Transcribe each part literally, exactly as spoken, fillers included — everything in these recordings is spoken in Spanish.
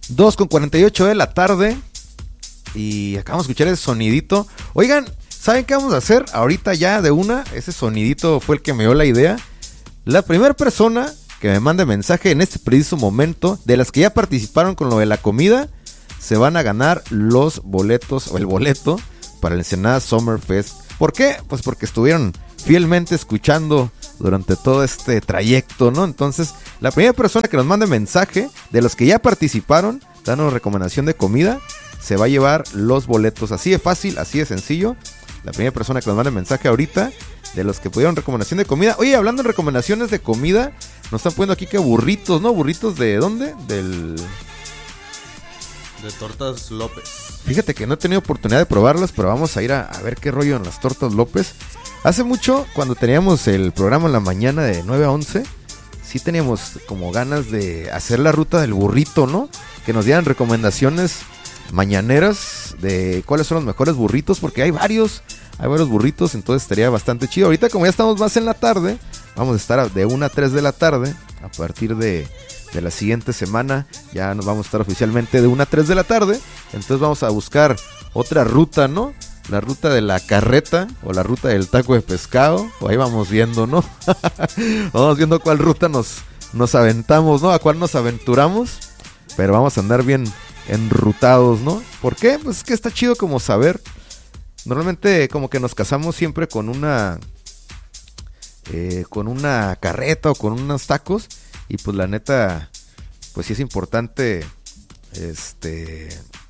dos con cuarenta y ocho de la tarde. Y acabamos de escuchar ese sonidito. Oigan, ¿saben qué vamos a hacer? Ahorita ya de una, ese sonidito fue el que me dio la idea. La primera persona que me mande mensaje en este preciso momento, de las que ya participaron con lo de la comida, se van a ganar los boletos, o el boleto, para el Ensenada Summer Fest. ¿Por qué? Pues porque estuvieron fielmente escuchando durante todo este trayecto, ¿no? Entonces, la primera persona que nos mande mensaje, de los que ya participaron, dando recomendación de comida, se va a llevar los boletos. Así de fácil, así de sencillo. La primera persona que nos mande mensaje ahorita, de los que pudieron recomendación de comida. Oye, hablando de recomendaciones de comida, nos están poniendo aquí que burritos, ¿no? ¿Burritos de dónde? Del... De Tortas López. Fíjate que no he tenido oportunidad de probarlas, pero vamos a ir a, a ver qué rollo en las Tortas López. Hace mucho, cuando teníamos el programa en la mañana de nueve a once, sí teníamos como ganas de hacer la ruta del burrito, ¿no? Que nos dieran recomendaciones mañaneras de cuáles son los mejores burritos, porque hay varios, hay varios burritos, entonces estaría bastante chido. Ahorita, como ya estamos más en la tarde, vamos a estar de una a tres de la tarde, a partir de, de la siguiente semana, ya nos vamos a estar oficialmente de una a tres de la tarde, entonces vamos a buscar otra ruta, ¿no? La ruta de la carreta o la ruta del taco de pescado, o ahí vamos viendo, ¿no? Vamos viendo cuál ruta nos, nos aventamos, ¿no? A cuál nos aventuramos, pero vamos a andar bien enrutados, ¿no? ¿Por qué? Pues es que está chido como saber. Normalmente como que nos casamos siempre con una eh, con una carreta o con unos tacos, y pues la neta, pues sí es importante este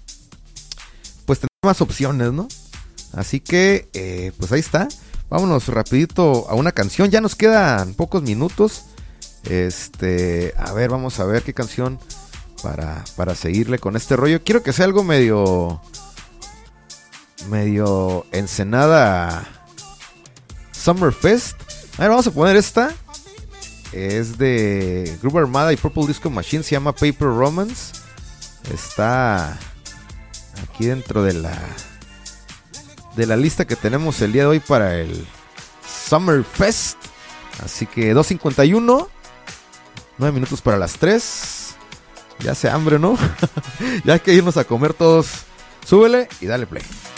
pues tener más opciones, ¿no? Así que eh, pues ahí está. Vámonos rapidito a una canción. Ya nos quedan pocos minutos. Este, a ver, vamos a ver qué canción para, para seguirle con este rollo. Quiero que sea algo medio medio Ensenada Summer Fest. A ver, vamos a poner esta. Es de Grupo Armada y Purple Disco Machine. Se llama Paper Romance. Está aquí dentro de la de la lista que tenemos el día de hoy para el Summer Fest. Así que dos cincuenta y uno, nueve minutos para las tres. Ya hace hambre, ¿no? Ya hay que irnos a comer todos. Súbele y dale play.